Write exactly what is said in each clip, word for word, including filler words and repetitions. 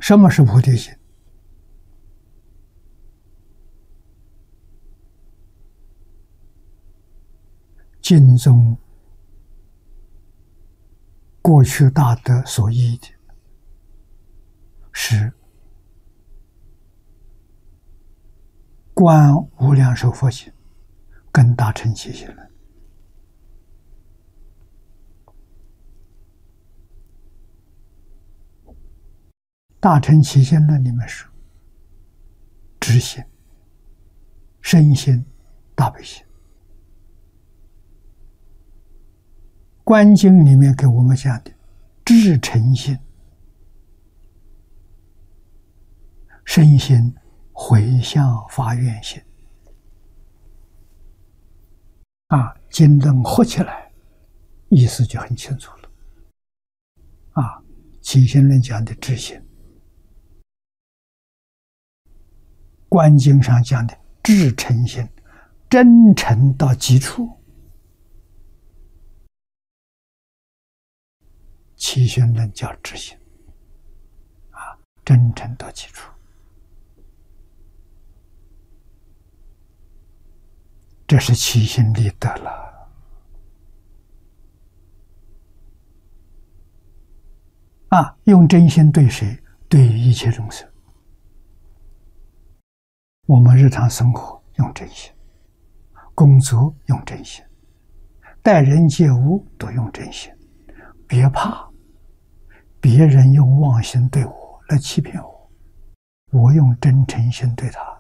什么是菩提心？经中过去大德所译的是观无量寿佛心跟大乘起心论。大乘起心论里面说知心、身心、大悲心。观经里面给我们讲的至诚心、身心回向发愿心啊，经论合起来意思就很清楚了啊。起心论讲的知心，观经上讲的至诚心，真诚到极处。起心论叫知心啊，真诚到极处。这是起心立德了啊！用真心对谁？对于一切众生。我们日常生活用真心，工作用真心，待人接物都用真心。别怕别人用妄心对我来欺骗我，我用真诚心对他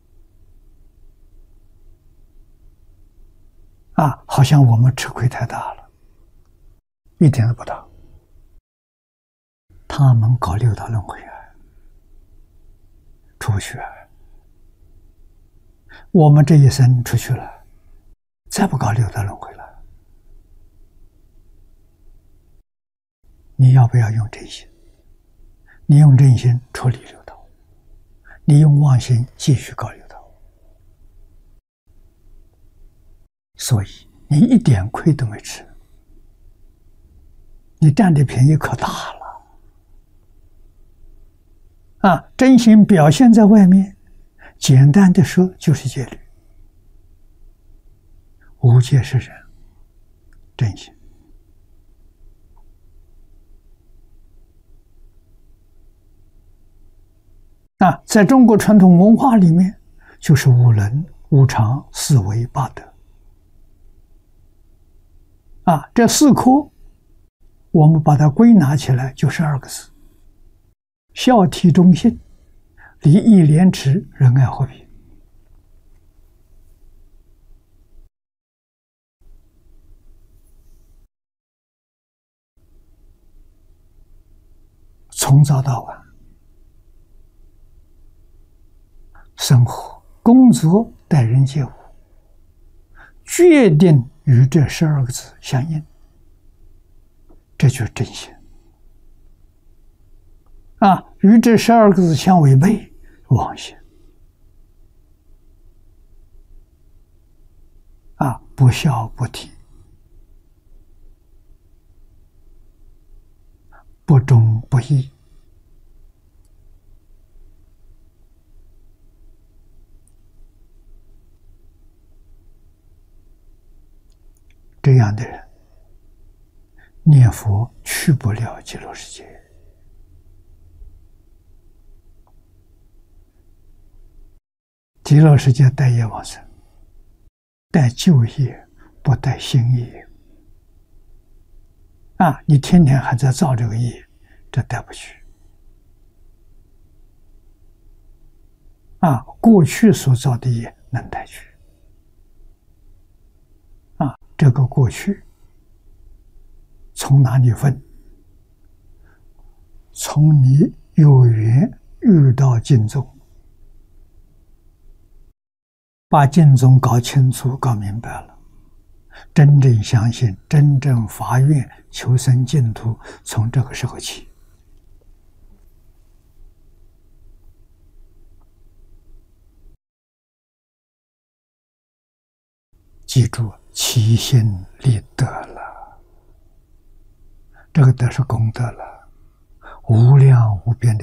啊，好像我们吃亏太大了，一点都不大。他们搞六道轮回啊，出不去啊。我们这一生出去了，再不搞六道轮回了。你要不要用真心？你用真心处理六道，你用妄心继续搞六道，所以你一点亏都没吃，你占的便宜可大了啊！真心表现在外面，简单的说就是戒律，无戒是人，真心。啊，在中国传统文化里面，就是五伦、五常、四维、八德。啊，这四科，我们把它归纳起来，就是二个字：孝悌忠信、礼义廉耻、仁爱和平。从早到晚。生活、工作、待人接物，决定与这十二个字相应，这就是真心啊！与这十二个字相违背，妄心啊！不孝不悌，不忠不义。这样的人念佛去不了极乐世界。极乐世界带业往生，带旧业，不带新业啊！你天天还在造这个业，这带不去啊！过去所造的业能带去啊！这个过去从哪里分？从你有缘遇到经宗，把经宗搞清楚、搞明白了，真正相信、真正发愿求生净土，从这个时候起。记住，起心立德了，这个德是功德了，无量无边的。